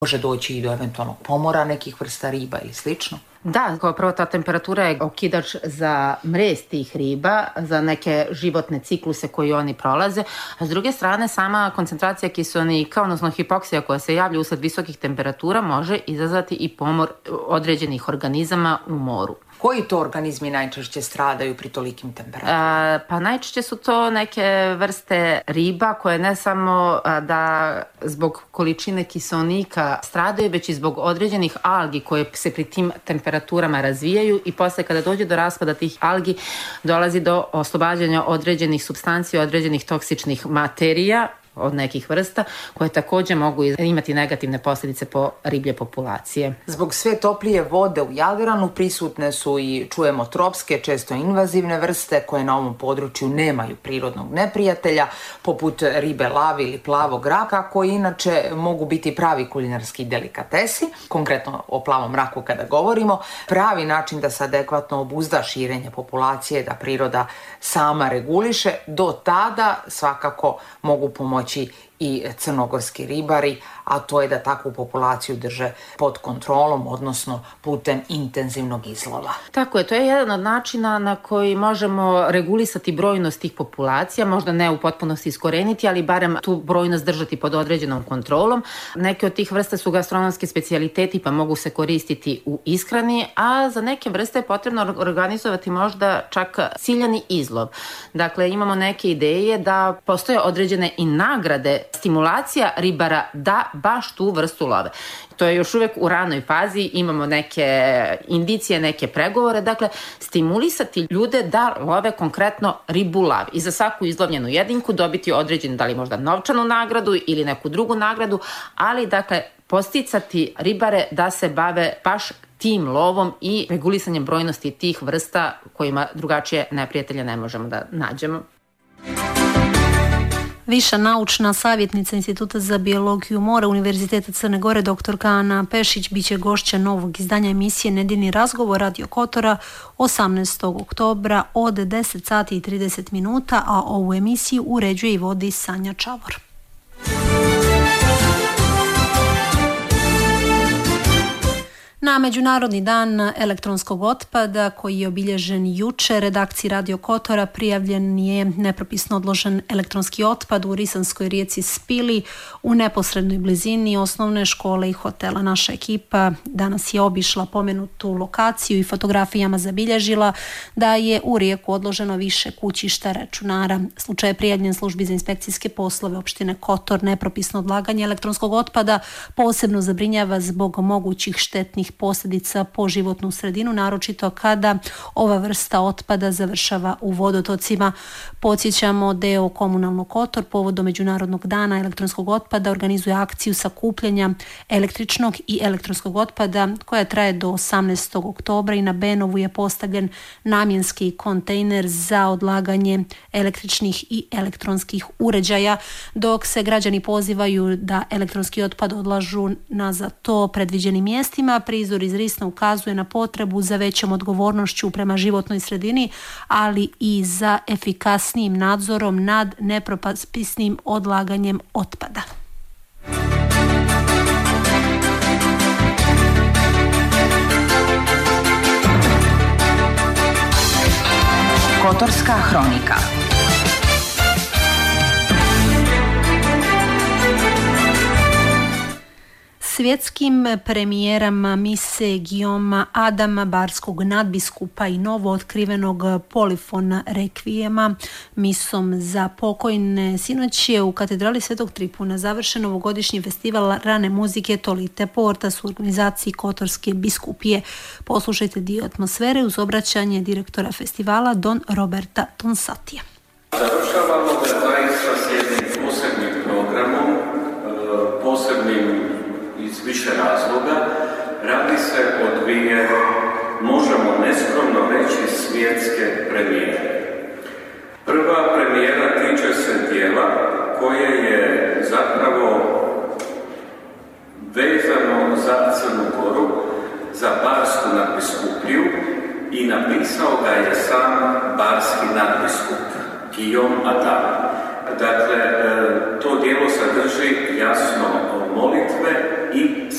Može doći i do eventualnog pomora nekih vrsta riba ili slično? Da, kao prvo ta temperatura je okidač za mrez tih riba, za neke životne cikluse koji oni prolaze, a s druge strane sama koncentracija kiseonika, odnosno hipoksija koja se javlja usled visokih temperatura može izazvati i pomor određenih organizama u moru. Koji to organizmi najčešće stradaju pri tolikim temperaturama? Pa najčešće su to neke vrste riba koje ne samo da zbog količine kiseonika stradaju, već i zbog određenih algi koje se pri tim temperaturama razvijaju i posle kada dođe do raspada tih algi dolazi do oslobađanja određenih supstancija, određenih toksičnih materija od nekih vrsta koje takođe mogu imati negativne posljedice po riblje populacije. Zbog sve toplije vode u Jadranu prisutne su i, čujemo, tropske, često invazivne vrste koje na ovom području nemaju prirodnog neprijatelja, poput ribe lavi ili plavog raka, koji inače mogu biti pravi kulinarski delikatesi, konkretno o plavom raku kada govorimo. Pravi način da se adekvatno obuzda širenje populacije, da priroda sama reguliše, do tada svakako mogu pomoći i crnogorski ribari, a to je da takvu populaciju drže pod kontrolom, odnosno putem intenzivnog izlova. Tako je, to je jedan od načina na koji možemo regulisati brojnost tih populacija, možda ne u potpunosti iskoreniti, ali barem tu brojnost držati pod određenom kontrolom. Neke od tih vrsta su gastronomski specijaliteti pa mogu se koristiti u ishrani, a za neke vrste je potrebno organizovati možda čak ciljani izlov. Dakle, imamo neke ideje da postoje određene i nagrade, stimulacija ribara da baš tu vrstu love. To je još uvek u ranoj fazi, imamo neke indicije, neke pregovore, dakle stimulisati ljude da love konkretno ribu lav i za svaku izlovljenu jedinku dobiti određenu, da li možda novčanu nagradu ili neku drugu nagradu, ali dakle podsticati ribare da se bave baš tim lovom i regulisanjem brojnosti tih vrsta kojima drugačije neprijatelje ne možemo da nađemo. Viša naučna savjetnica Instituta za biologiju mora Univerziteta Crne Gore, doktorka Ana Pešić, biće gošća novog izdanja emisije Nedjeljni razgovor Radio Kotora 18. oktobra od 10 sati i 30 minuta, a ovu emisiju uređuje i vodi Sanja Čavor. Na Međunarodni dan elektronskog otpada koji je obilježen juče, redakciji Radio Kotora prijavljen je nepropisno odložen elektronski otpad u Risanskoj rijeci Spili u neposrednoj blizini osnovne škole i hotela. Naša ekipa danas je obišla pomenutu lokaciju i fotografijama zabilježila da je u rijeku odloženo više kućišta računara. Slučaj je prijavljen službi za inspekcijske poslove opštine Kotor. Nepropisno odlaganje elektronskog otpada posebno zabrinjava zbog mogućih štetnih posljedica po životnu sredinu, naročito kada ova vrsta otpada završava u vodotocima. Podsjećamo da Komunalno Kotor povodom Međunarodnog dana elektronskog otpada organizuje akciju sakupljanja električnog i elektronskog otpada koja traje do 18. oktobra i na Benovu je postavljen namjenski kontejner za odlaganje električnih i elektronskih uređaja, dok se građani pozivaju da elektronski otpad odlažu na za to predviđenim mjestima. Prizor iz Risna ukazuje na potrebu za većom odgovornošću prema životnoj sredini, ali i za efikasnijim nadzorom nad nepropisnim odlaganjem otpada. Kotorska hronika. Svjetskim premijerama mise Guillauma Adama, barskog nadbiskupa i novo otkrivenog polifona rekvijema, misom za pokojne, sinoć je u katedrali Svetog Tripuna završen ovogodišnji festival rane muzike Tolite Portas u organizaciji Kotorske biskupije. Poslušajte dio atmosfere uz obraćanje direktora festivala Don Roberta Tonsatija. Završavamo ga zaista s jednim posebnim programom, posebnim iz više razloga. Radi se o dvije, možemo neskromno reći, svjetske premijere. Prva premijera tiče se djela koje je zapravo vezano za Crnu Goru, za barsku nadbiskupiju i napisao ga je sam barski nadbiskup Guillaume Adam. Dakle, to djelo sadrži jasno molitve i